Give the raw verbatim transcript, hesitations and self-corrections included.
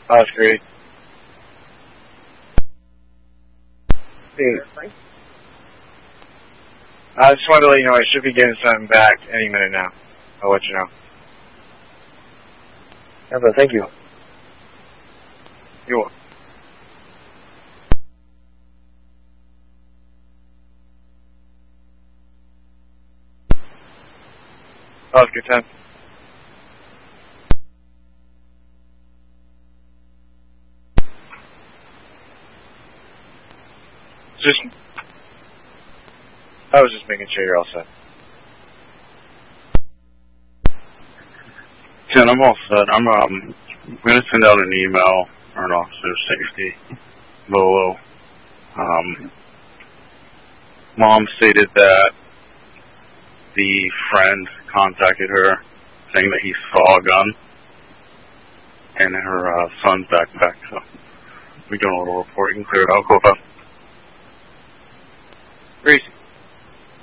Oh, that's great. Hey. I just wanted to let you know I should be getting something back any minute now. I'll let you know. Yeah, but thank you. You're welcome. Oh, it's a good time. Just, I was just making sure you're all set. Ken, I'm all set. I'm um, going to send out an email for an officer of safety, Lolo. Um, Mom stated that the friend contacted her saying that he saw a gun in her uh, son's backpack. So we're doing a little report. You can clear it out. Go, Beth. Reese.